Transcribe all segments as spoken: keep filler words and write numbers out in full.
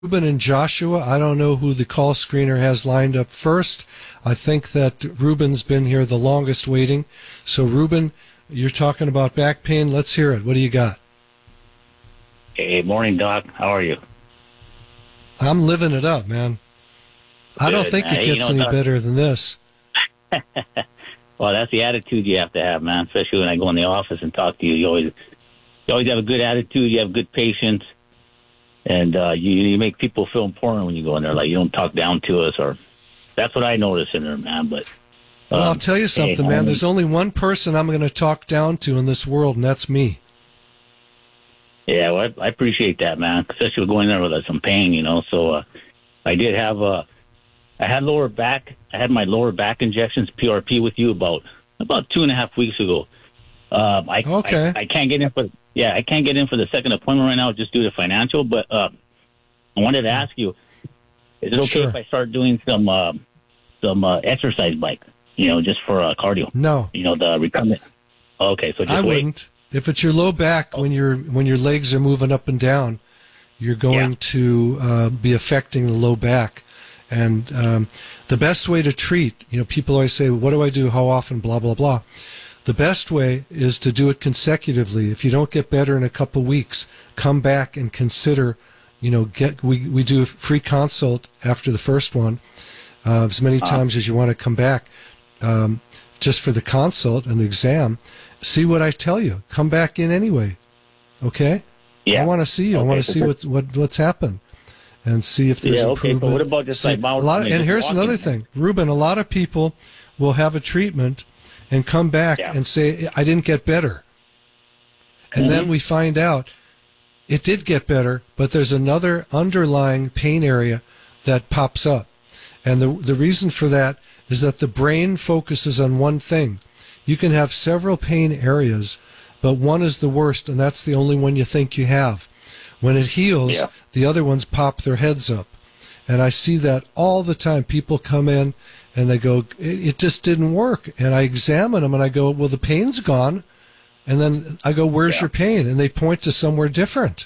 Ruben and Joshua. I don't know who the call screener has lined up first. I think that Ruben's been here the longest waiting. So, Ruben, you're talking about back pain. Let's hear it. What do you got? Hey, morning, Doc. How are you? I'm living it up, man. Good, I don't think man. it gets hey, you know, any Doc, better than this. Well, that's the attitude you have to have, man, especially when I go in the office and talk to you. You always, you always have a good attitude. You have good patience. And uh, you, you make people feel important when you go in there. Like, you don't talk down to us. Or that's what I notice in there, man. But um, well, I'll tell you something, hey, man. There's only one person I'm going to talk down to in this world, and that's me. Yeah, well, I, I appreciate that, man, especially going there with uh, some pain, you know. So uh, I did have uh, I had lower back. I had my lower back injections, P R P, with you about about two and a half weeks ago. Uh, I, okay. I, I can't get in for yeah, I can't get in for the second appointment right now just due to financial. But uh, I wanted to ask you, is it okay sure. if I start doing some uh, some uh, exercise bike, you know, just for uh, cardio? No. You know, the recumbent. Okay, so just I wait. wouldn't. If it's your low back, when your when your legs are moving up and down, you're going yeah. to uh, be affecting the low back. And um, the best way to treat, you know, people always say, what do I do, how often, blah, blah, blah. The best way is to do it consecutively. If you don't get better in a couple weeks, come back and consider, you know, get we, we do a free consult after the first one, uh, as many uh-huh. times as you want to come back, um, just for the consult and the exam. See what I tell you. Come back in anyway, okay? Yeah. I want to see you. Okay. I want to see what, what what's happened. And see if there's yeah, okay, improvement. But what about just see, like a lot of, and here's walking, another man. thing, Ruben. A lot of people will have a treatment and come back yeah. and say, "I didn't get better," and mm-hmm. then we find out it did get better, but there's another underlying pain area that pops up, and the the reason for that is that the brain focuses on one thing. You can have several pain areas, but one is the worst, and that's the only one you think you have. When it heals, yeah. the other ones pop their heads up. And I see that all the time. People come in and they go, it, it just didn't work. And I examine them and I go, well, the pain's gone. And then I go, where's yeah. your pain? And they point to somewhere different.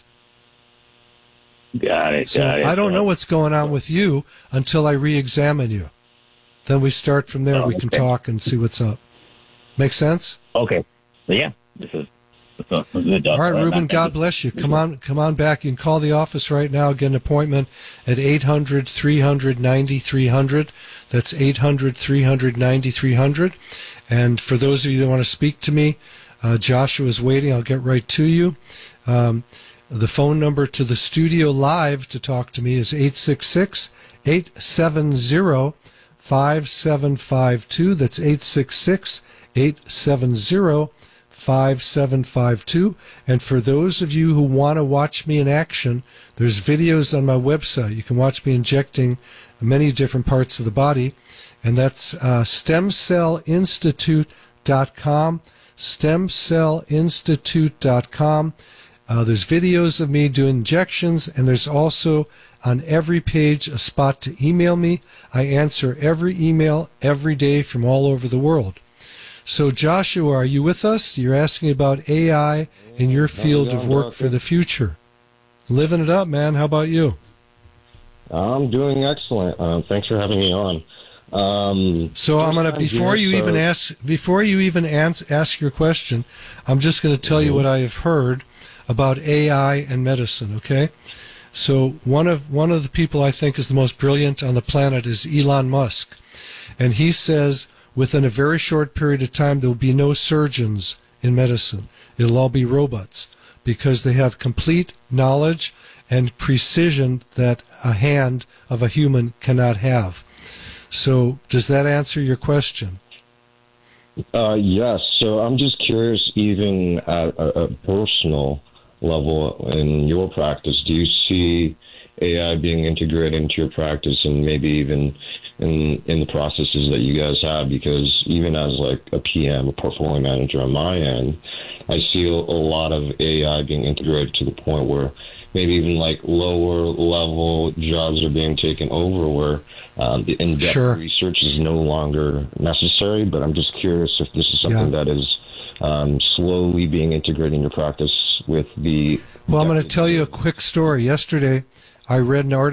Got it, so got it. I don't know what's going on with you until I re-examine you. Then we start from there. Oh, we can okay. talk and see what's up. Make sense? Okay. Yeah. This is All right, Ruben, God bless you. Come on come on back. You can call the office right now, get an appointment at eight hundred, three hundred, ninety-three hundred. That's eight hundred, three hundred, ninety-three hundred. And for those of you that want to speak to me, uh, Joshua is waiting. I'll get right to you. Um, the phone number to the studio live to talk to me is eight six six, eight seven zero, five seven five two. That's eight six six, eight seven zero, five seven five two. And for those of you who want to watch me in action, there's videos on my website. You can watch me injecting many different parts of the body, and that's uh, stem cell institute dot com, stem cell institute dot com. Uh, there's videos of me doing injections, and there's also on every page a spot to email me. I answer every email every day from all over the world. So, Joshua, are you with us? You're asking about A I in your field of work for the future. Living it up, man. How about you? I'm doing excellent. Um, thanks for having me on. Um, so I'm gonna before you even ask before you even ans- ask your question, I'm just going to tell mm-hmm. you what I have heard about A I and medicine. Okay, so one of one of the people I think is the most brilliant on the planet is Elon Musk, and he says, within a very short period of time, there will be no surgeons in medicine. It'll all be robots because they have complete knowledge and precision that a hand of a human cannot have. So does that answer your question? Uh, yes. So I'm just curious, even at a, a personal level in your practice, do you see A I being integrated into your practice and maybe even in in the processes that you guys have? Because even as like a P M, a portfolio manager on my end, I see a, a lot of A I being integrated to the point where maybe even like lower level jobs are being taken over where um, the in-depth sure. research is no longer necessary. But I'm just curious if this is something yeah. that is um, slowly being integrated in your practice with the... Well, I'm going to tell you a quick story. Yesterday, I read an article